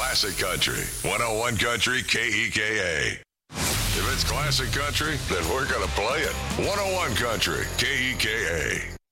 Classic Country, 101 Country KEKA. If it's classic country, then we're going to play it. 101 Country KEKA.